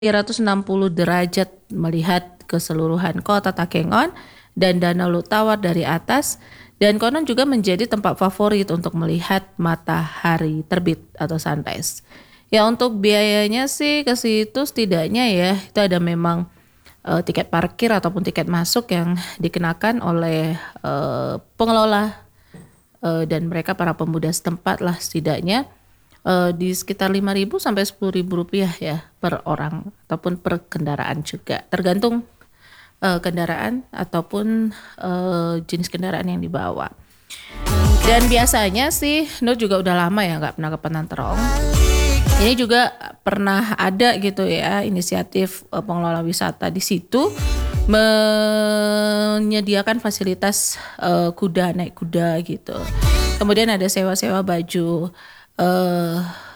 360 derajat melihat keseluruhan kota Takengon dan Danau Lutawar dari atas, dan konon juga menjadi tempat favorit untuk melihat matahari terbit atau sunrise. Ya untuk biayanya sih ke situ setidaknya ya itu ada memang tiket parkir ataupun tiket masuk yang dikenakan oleh pengelola dan mereka para pemuda setempat lah setidaknya di sekitar 5.000 sampai 10.000 rupiah ya per orang ataupun per kendaraan juga tergantung kendaraan ataupun jenis kendaraan yang dibawa. Dan biasanya sih Nur juga udah lama ya nggak pernah ke Penanterong. Ini juga pernah ada gitu ya inisiatif pengelola wisata di situ menyediakan fasilitas kuda, naik kuda gitu. Kemudian ada sewa-sewa eh,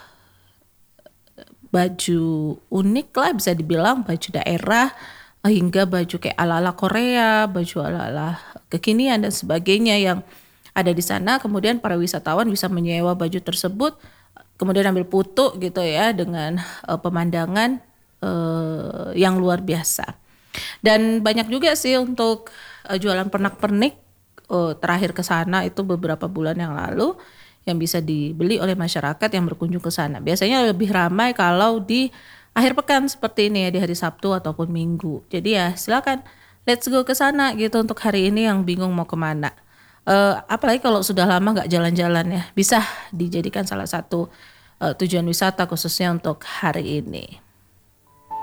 baju unik lah bisa dibilang, baju daerah hingga baju kayak ala-ala Korea, baju ala-ala kekinian dan sebagainya yang ada di sana. Kemudian para wisatawan bisa menyewa baju tersebut, kemudian ambil foto gitu ya dengan pemandangan yang luar biasa. Dan banyak juga sih untuk jualan pernak-pernik terakhir ke sana itu beberapa bulan yang lalu yang bisa dibeli oleh masyarakat yang berkunjung ke sana. Biasanya lebih ramai kalau di akhir pekan seperti ini ya di hari Sabtu ataupun Minggu. Jadi ya silakan let's go ke sana gitu untuk hari ini yang bingung mau kemana. Apalagi kalau sudah lama nggak jalan-jalan ya bisa dijadikan salah satu tujuan wisata khususnya untuk hari ini.